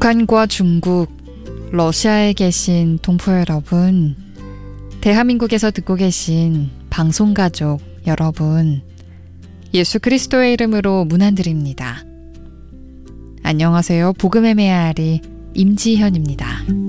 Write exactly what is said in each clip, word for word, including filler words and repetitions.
북한과 중국, 러시아에 계신 동포 여러분, 대한민국에서 듣고 계신 방송가족 여러분, 예수 그리스도의 이름으로 문안드립니다. 안녕하세요. 복음의 메아리 임지현입니다.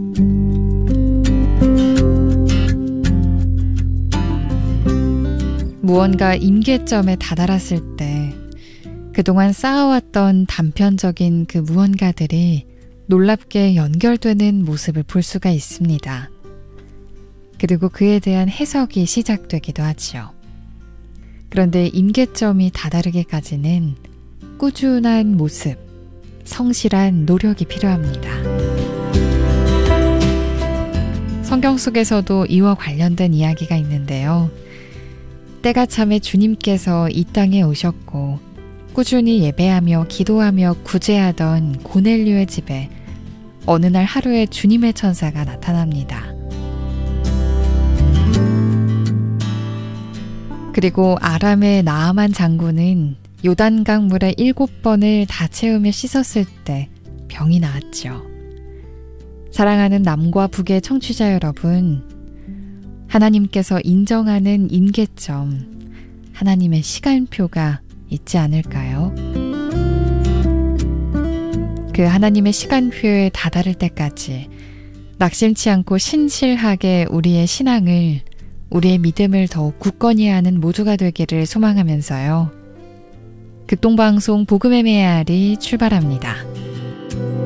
무언가 임계점에 다다랐을 때 그동안 쌓아왔던 단편적인 그 무언가들이 놀랍게 연결되는 모습을 볼 수가 있습니다. 그리고 그에 대한 해석이 시작되기도 하지요. 그런데 임계점이 다다르기까지는 꾸준한 모습, 성실한 노력이 필요합니다. 성경 속에서도 이와 관련된 이야기가 있는데요. 때가 참에 주님께서 이 땅에 오셨고 꾸준히 예배하며 기도하며 구제하던 고넬료의 집에 어느 날 하루에 주님의 천사가 나타납니다. 그리고 아람의 나아만 장군은 요단강 물에 일곱 번을 다 채우며 씻었을 때 병이 나았죠. 사랑하는 남과 북의 청취자 여러분, 하나님께서 인정하는 임계점, 하나님의 시간표가 있지 않을까요? 그 하나님의 시간표에 다다를 때까지 낙심치 않고 신실하게 우리의 신앙을, 우리의 믿음을 더욱 굳건히 하는 모두가 되기를 소망하면서요. 극동방송 복음의 메아리 출발합니다.